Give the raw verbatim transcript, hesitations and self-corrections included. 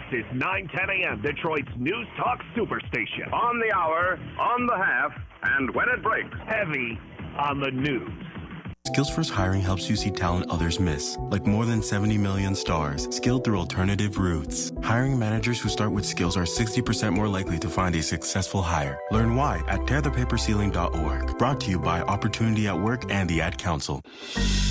is nine ten a.m., Detroit's News Talk Superstation. On the hour, on the half, and when it breaks. Heavy on the news. Skills First Hiring helps you see talent others miss, like more than seventy million stars, skilled through alternative routes. Hiring managers who start with skills are sixty percent more likely to find a successful hire. Learn why at tear the paper ceiling dot org. Brought to you by Opportunity at Work and the Ad Council.